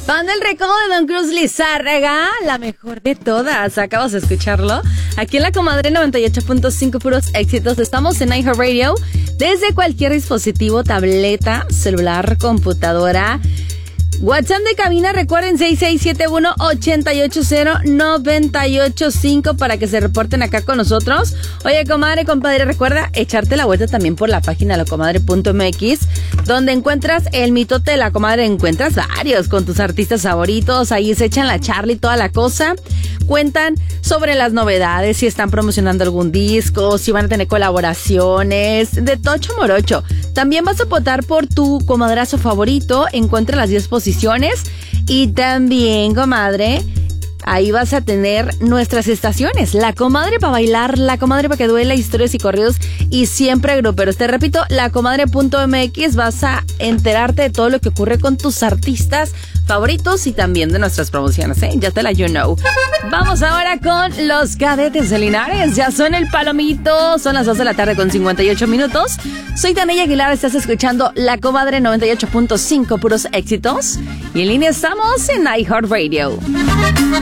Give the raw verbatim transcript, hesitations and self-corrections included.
Banda El Recodo de Don Cruz Lizárraga, la mejor de todas. Acabas de escucharlo. Aquí en La Comadre noventa y ocho punto cinco, puros éxitos. Estamos en iHeartRadio desde cualquier dispositivo, tableta, celular, computadora. WhatsApp de cabina, recuerden seis seis siete uno, ocho ocho cero, nueve ocho cinco para que se reporten acá con nosotros. Oye, comadre, compadre, recuerda echarte la vuelta también por la página lacomadre punto m x, donde encuentras el mitote de La Comadre. Encuentras varios con tus artistas favoritos. Ahí se echan la charla y toda la cosa. Cuentan sobre las novedades, si están promocionando algún disco, si van a tener colaboraciones, de tocho morocho. También vas a votar por tu comadrazo favorito. Encuentra las diez posiciones. Y también, comadre, ahí vas a tener nuestras estaciones. La Comadre para bailar, La Comadre para que duela, historias y corridos y siempre gruperos. Te repito, lacomadre punto m x, vas a enterarte de todo lo que ocurre con tus artistas favoritos y también de nuestras promociones, ¿eh? Ya te la you know. Vamos ahora con los Cadetes de Linares. Ya son el palomito. Son las dos de la tarde con cincuenta y ocho minutos. Soy Tania Aguilar. Estás escuchando La Comadre noventa y ocho punto cinco, puros éxitos. Y en línea estamos en iHeartRadio.